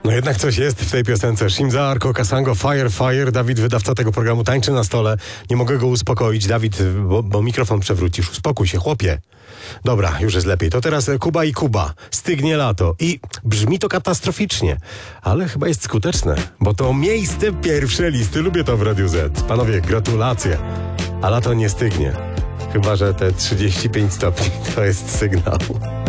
No jednak coś jest w tej piosence. Shimza Arko Kasango, Fire, Fire. Dawid, wydawca tego programu, tańczy na stole. Nie mogę go uspokoić. Dawid, bo mikrofon przewrócisz. Uspokój się, chłopie. Dobra, już jest lepiej. To teraz Kuba i Kuba. Stygnie lato. I brzmi to katastroficznie, ale chyba jest skuteczne, bo to miejsce pierwsze listy. Lubię to w Radiu Z. Panowie, gratulacje. A lato nie stygnie. Chyba że te 35 stopni to jest sygnał.